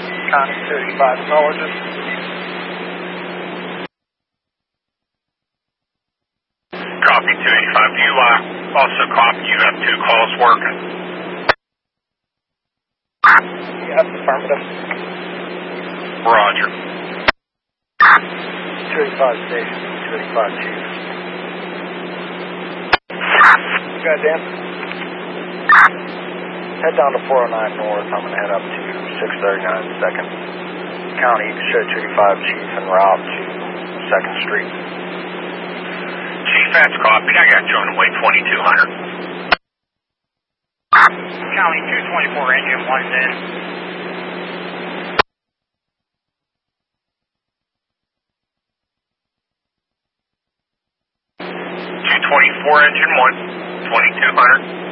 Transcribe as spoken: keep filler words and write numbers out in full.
County two eighty-five acknowledges. Copy two eighty-five. Do you uh, also copy you have two calls working? Yes, affirmative. Roger. two eighty-five station, two eighty-five chief. Go ahead, Dan. Head down to four oh nine north. I'm going to head up to six thirty-nine second County. You can show two eighty-five chief en route to second Street. Chief, that's copied. I got you on the way twenty-two hundred. County two twenty-four engine one in. two twenty-four engine one, twenty-two hundred.